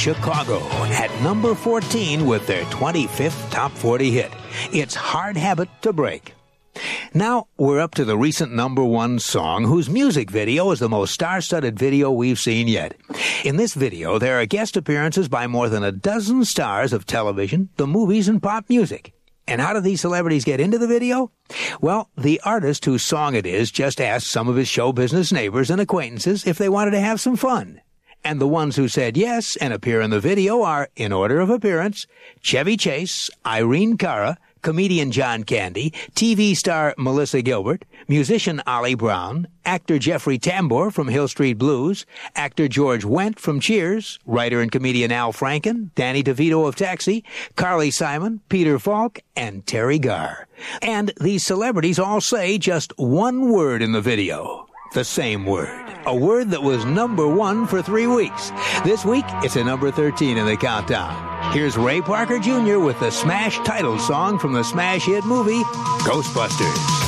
Chicago at number 14 with their 25th top 40 hit. It's Hard Habit to Break. Now, we're up to the recent number one song, whose music video is the most star-studded video we've seen yet. In this video, there are guest appearances by more than a dozen stars of television, the movies, and pop music. And how did these celebrities get into the video? Well, the artist whose song it is just asked some of his show business neighbors and acquaintances if they wanted to have some fun. And the ones who said yes and appear in the video are, in order of appearance, Chevy Chase, Irene Cara, comedian John Candy, TV star Melissa Gilbert, musician Ollie Brown, actor Jeffrey Tambor from Hill Street Blues, actor George Wendt from Cheers, writer and comedian Al Franken, Danny DeVito of Taxi, Carly Simon, Peter Falk, and Terry Garr. And these celebrities all say just one word in the video. The same word. A word that was number one for 3 weeks. This week, it's a number 13 in the countdown. Here's Ray Parker Jr. with the smash title song from the smash hit movie, Ghostbusters.